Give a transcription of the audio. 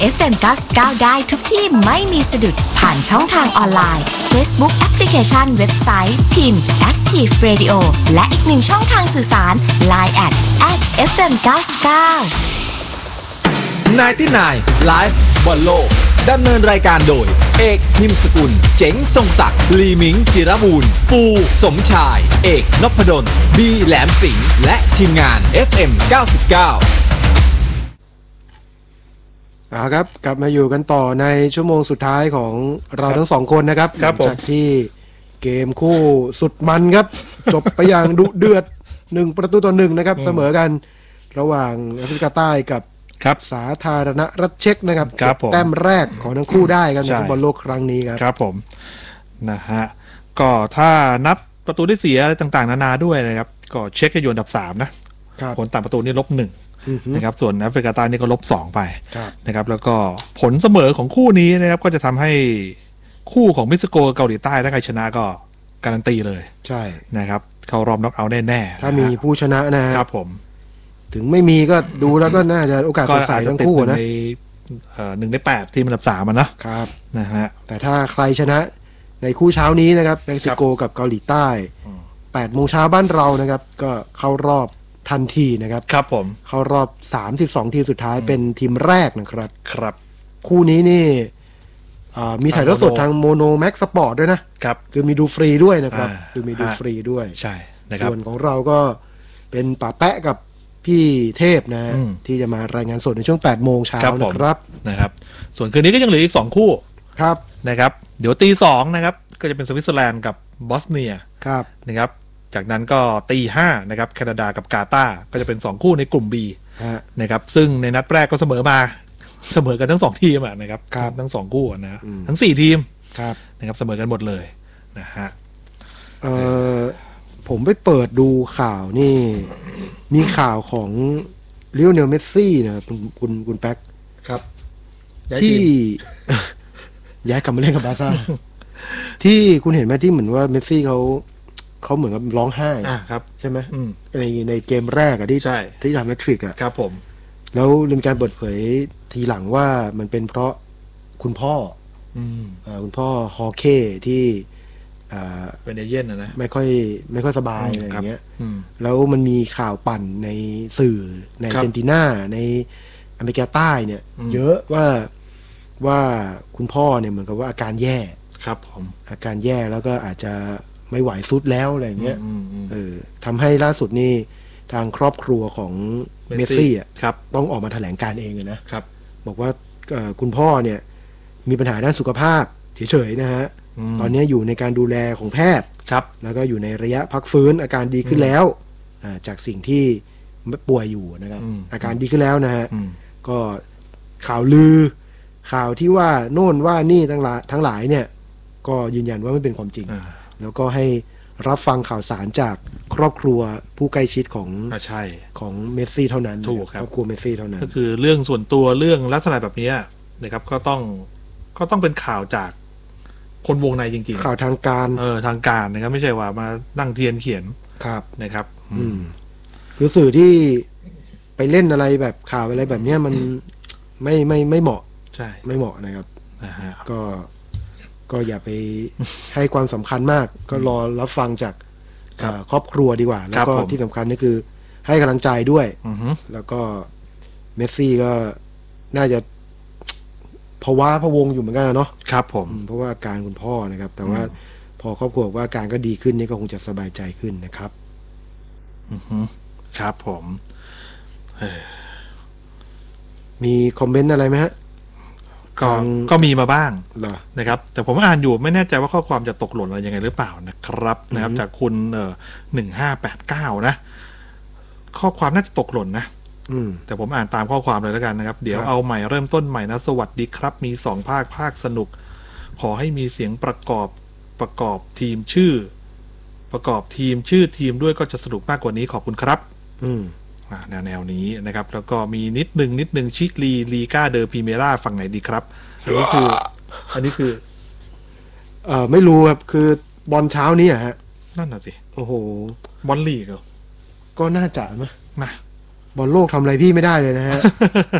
FM 99ได้ทุกที่ไม่มีสะดุดผ่านช่องทางออนไลน์ Facebook แอปพลิเคชันเว็บไซต์พิมพ์ Active Radio และอีกหนึ่งช่องทางสื่อสาร Line @FM 99 99 Live บอลโลกดำเนินรายการโดยเอกนิมสกุลเจ๋งทรงศักดิ์ลีมิงจิรบูรณ์ปูสมชายเอกนพดลบีแหลมสิงห์และทีมงาน FM 99 ครับกลับมาอยู่กันต่อในชั่วโมงสุดท้ายของเราทั้งสองคนนะครับจากที่เกมคู่สุดมันครับ จบไปอย่างดุเดือด1-1นะครับเสมอกันระหว่างแอฟริกาใต้กับสาธารณรัฐเช็กนะครับแต้มแรกของทั้งคู่ได้ครับในฟุตบอลโลกครั้งนี้ครับครับผมนะฮะก็ถ้านับประตูที่เสียอะไรต่างๆนานาด้วยนะครับก็เช็กจะอยู่อันดับ3นะผลต่างประตูนี่-1นะครับส่วนแอฟริกาใต้นี่ก็-2ไปนะครับแล้วก็ผลเสมอของคู่นี้นะครับก็จะทำให้คู่ของเม็กซิโกกับเกาหลีใต้ถ้าใครชนะก็การันตีเลยใช่นะครับเข้ารอบน็อกเอาท์แน่ๆถ้ามีผู้ชนะนะครับผมถึงไม่มีก็ดูแล้วก็น่าจะโอกาสสดใสทั้งคู่นะ 1 ใน 8ทีมอันดับ3 นะครับนะฮะแต่ถ้าใครชนะในคู่เช้านี้นะครับเม็กซิโกกับเกาหลีใต้8 โมงเช้าบ้านเรานะครับก็เข้ารอบทันทีนะครับครับผมเข้ารอบ32ทีมสุดท้ายเป็นทีมแรกนะครับครับคู่นี้นี่มีถ่ายทอดสดทางโมโนแม็กสปอร์ตด้วยนะครับคือมีดูฟรีด้วยนะครับมีดูฟรีด้วยใช่นะครับส่วนของเราก็เป็นป่าแปะกับพี่เทพนะที่จะมารายงานสดในช่วง8 โมงเช้านะครับส่วนคืนนี้ก็ยังเหลืออีก2คู่ครับนะครับเดี๋ยวตี 2นะครับก็จะเป็นสวิตเซอร์แลนด์กับบอสเนียนะครับจากนั้นก็ตี 5นะครับแคนาดากับกาตาร์ก็จะเป็น2คู่ในกลุ่ม B นะครับซึ่งในนัดแรกก็เสมอกันทั้ง2ทีมนะครับทั้ง2คู่นะทั้ง4ทีมนะครับเสมอกันหมดเลยนะฮะผมไปเปิดดูข่าวนี่มีข่าวของลิโอเนลเมสซี่นะครับคุณแป๊กครับที่ย้ายกลับมาเล่นกับบาร์ซ่าที่คุณเห็นไหมที่เหมือนว่าเมสซี่เขาเหมือนกับร้องไห้ครับใช่ไหมในเกมแรกอะที่ทำแมทริกอะครับผมแล้วมีการเปิดเผยทีหลังว่ามันเป็นเพราะคุณพ่อฮอเค้ที่เป็นเอเย่นนะไม่ค่อยสบายอะไรอย่างเงี้ยแล้วมันมีข่าวปั่นในสื่อในอาร์เจนตินาในอเมริกาใต้เนี่ยเยอะว่าคุณพ่อเนี่ยเหมือนกับว่าอาการแย่ครับผมอาการแย่แล้วก็อาจจะไม่ไหวซุดแล้วอะไรอย่างเงี้ยทำให้ล่าสุดนี่ทางครอบครัวของเมสซี่อ่ะต้องออกมาแถลงการเองเลยนะครับบอกว่าคุณพ่อเนี่ยมีปัญหาด้านสุขภาพเฉยๆนะฮะตอนนี้อยู่ในการดูแลของแพทย์แล้วก็อยู่ในระยะพักฟื้นอาการดีขึ้นแล้วจากสิ่งที่ป่วยอยู่นะครับอาการดีขึ้นแล้วนะฮะก็ข่าวลือข่าวที่ว่าโน่นว่านี่ทั้งหลายเนี่ยก็ยืนยันว่าไม่เป็นความจริงแล้วก็ให้รับฟังข่าวสารจากครอบครัวผู้ใกล้ชิดของเมสซี่เท่านั้นครอบครัวเมสซี่เท่านั้นก็คือเรื่องส่วนตัวเรื่องลักษณะแบบนี้นะครับก็ต้องเป็นข่าวจากคนวงในจริงๆข่าวทางการทางการนะครับไม่ใช่ว่ามานั่งเทียนเขียนนะครับคือสื่อที่ไปเล่นอะไรแบบข่าวอะไรแบบนี้มันไม่เหมาะใช่ไม่เหมาะนะครับก็อย่าไปให้ความสำคัญมากก็รอรับฟังจากครอบครัวดีกว่าแล้วก็ที่สำคัญก็คือให้กำลังใจด้วยแล้วก็เมสซี่ก็น่าจะพะวงอยู่เหมือนกันเนาะครับผมเพราะว่าอาการคุณพ่อนะครับแต่ว่าพอครอบครัวว่าอาการก็ดีขึ้นนี่ก็คงจะสบายใจขึ้นนะครับครับผมมีคอมเมนต์อะไรไหมฮะก็มีมาบ้างนะครับแต่ผมอ่านอยู่ไม่แน่ใจว่าข้อความจะตกหล่นอะไรยังไงหรือเปล่านะครับจากคุณ1589นะข้อความน่าจะตกหล่นนะแต่ผมอ่านตามข้อความเลยแล้วกันนะครับเดี๋ยวเอาใหม่เริ่มต้นใหม่นะสวัสดีครับมี2ภาคสนุกขอให้มีเสียงประกอบทีมชื่อทีมด้วยก็จะสนุกมากกว่านี้ขอบคุณครับแนวนี้นะครับแล้วก็มีนิดนึงชิลีกาเดอพรีเมร่าฝั่งไหนดีครับอันนี้คือไม่รู้ครับคือบอลเช้านี้ฮะนั่นน่ะสิโอ้โหบอลลีกก็น่าจะมั้ยนะบอลโลกทำอะไรพี่ไม่ได้เลยนะฮะ